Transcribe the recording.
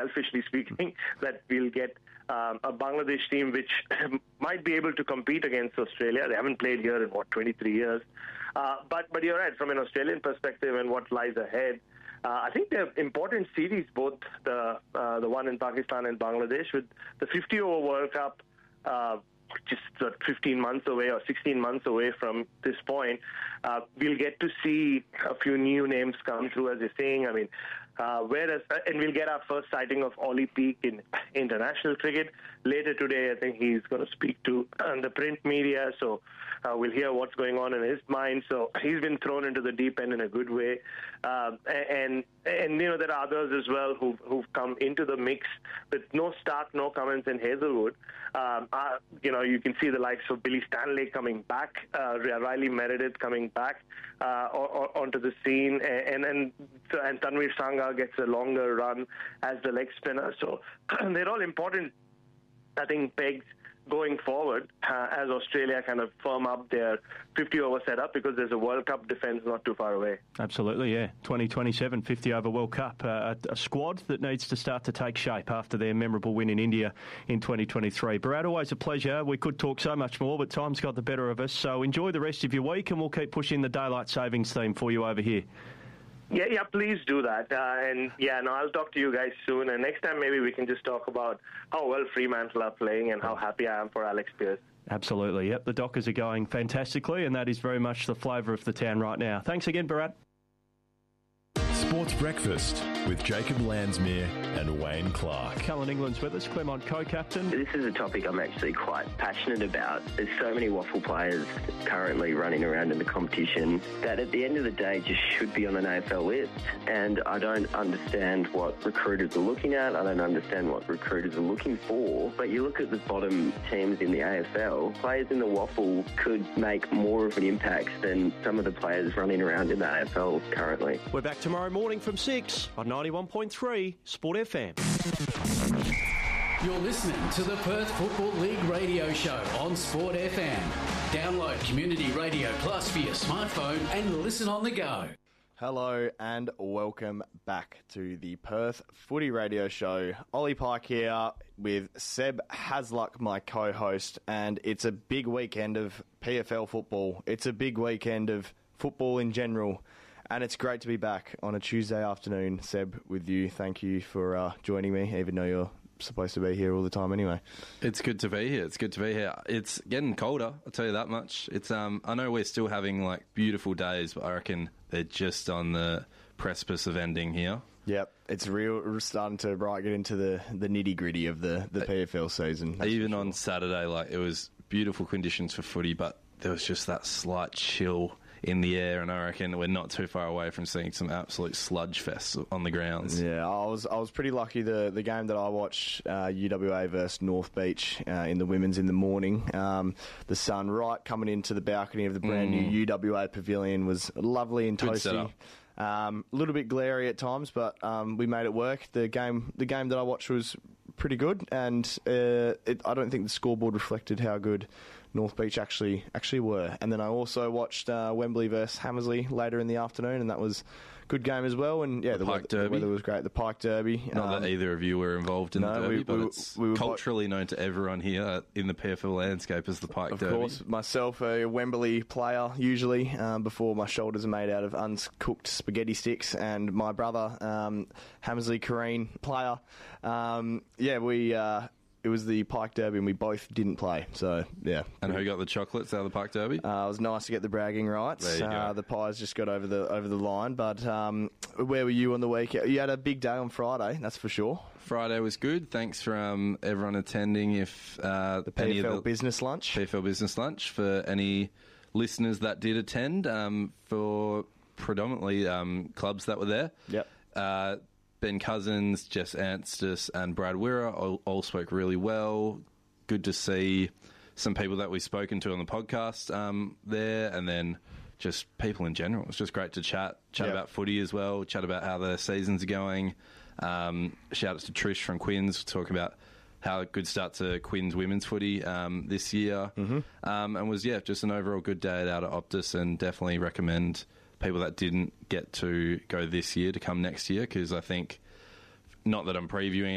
selfishly speaking, that we'll get a Bangladesh team which might be able to compete against Australia. They haven't played here in, 23 years. But you're right, from an Australian perspective and what lies ahead, I think they're important series, both the one in Pakistan and Bangladesh, with the 50-over World Cup just 15 months away or 16 months away from this point. We'll get to see a few new names come through, as you're saying. I mean, and we'll get our first sighting of Ollie Peak in international cricket. Later today, I think he's going to speak to the print media, so we'll hear what's going on in his mind. So he's been thrown into the deep end in a good way. And there are others as well who've come into the mix with no start, no comments in Hazelwood. You can see the likes of Billy Stanley coming back, Riley Meredith coming back onto the scene, and Tanvir Sangha gets a longer run as the leg spinner. So they're all important, I think, pegs going forward as Australia kind of firm up their 50-over setup, because there's a World Cup defence not too far away. Absolutely, yeah. 2027 50-over World Cup. A squad that needs to start to take shape after their memorable win in India in 2023. Brad, always a pleasure. We could talk so much more, but time's got the better of us. So enjoy the rest of your week, and we'll keep pushing the daylight savings theme for you over here. Yeah, please do that. I'll talk to you guys soon. And next time, maybe we can just talk about how well Fremantle are playing and how happy I am for Alex Pearce. Absolutely. Yep, the Dockers are going fantastically, and that is very much the flavour of the town right now. Thanks again, Bharat. Sports Breakfast with Jacob Landsmere and Wayne Clark. Cullen England's with us, Claremont co-captain. This is a topic I'm actually quite passionate about. There's so many waffle players currently running around in the competition that at the end of the day just should be on an AFL list. And I don't understand what recruiters are looking at. I don't understand what recruiters are looking for. But you look at the bottom teams in the AFL, players in the waffle could make more of an impact than some of the players running around in the AFL currently. We're back tomorrow morning from 6 on 91.3 Sport FM. You're listening to the Perth Football League radio show on Sport FM. Download Community Radio Plus for your smartphone and listen on the go. Hello and welcome back to the Perth Footy Radio Show. Ollie Pike here with Seb Hasluck, my co-host, and it's a big weekend of PFL football. It's a big weekend of football in general. And it's great to be back on a Tuesday afternoon, Seb, with you. Thank you for joining me, even though you're supposed to be here all the time anyway. It's good to be here. It's getting colder, I'll tell you that much. It's I know we're still having beautiful days, but I reckon they're just on the precipice of ending here. Yep, it's real starting to get into the nitty-gritty of the PFL season. Even on Saturday, it was beautiful conditions for footy, but there was just that slight chill in the air, and I reckon we're not too far away from seeing some absolute sludge fests on the grounds. Yeah, I was pretty lucky. The game that I watched, UWA versus North Beach in the women's in the morning, the sun right coming into the balcony of the brand new UWA pavilion was lovely and toasty. A little bit glary at times, but we made it work. The game that I watched was pretty good, and I don't think the scoreboard reflected how good North Beach actually were. And then I also watched Wembley versus Hammersley later in the afternoon, and that was a good game as well. And yeah, the weather was great. The Pike Derby. Not that either of you were involved in the Derby, but it's culturally known to everyone here in the PFL landscape as the Pike Derby. Of course, myself, a Wembley player usually, before my shoulders are made out of uncooked spaghetti sticks, and my brother, Hammersley Kareen player. It was the Pike Derby, and we both didn't play. So, yeah. And who got the chocolates out of the Pike Derby? It was nice to get the bragging rights. The Pies just got over the line. But where were you on the week? You had a big day on Friday, that's for sure. Friday was good. Thanks from everyone attending. If the PFL Business Lunch. PFL Business Lunch for any listeners that did attend, for predominantly clubs that were there. Yep. Ben Cousins, Jess Anstis and Brad Wirra all spoke really well. Good to see some people that we've spoken to on the podcast there, and then just people in general. It's just great to chat about footy as well, chat about how the seasons are going. Shout out to Trish from Quins, talk about how a good start to Quins women's footy this year. And was just an overall good day out at Optus, and definitely recommend people that didn't get to go this year to come next year, because I think, not that I'm previewing